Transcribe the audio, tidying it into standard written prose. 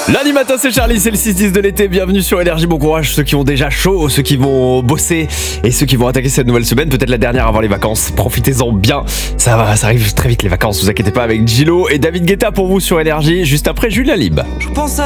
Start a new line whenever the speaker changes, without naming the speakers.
Lundi matin, c'est Charlie, c'est le 6-10 de l'été. Bienvenue sur Énergie. Bon courage, ceux qui ont déjà chaud, ceux qui vont bosser et ceux qui vont attaquer cette nouvelle semaine, peut-être la dernière avant les vacances. Profitez-en bien. Ça arrive très vite les vacances, vous inquiétez pas, avec Gilo et David Guetta pour vous sur Énergie, juste après Julien Lib.
Je pense à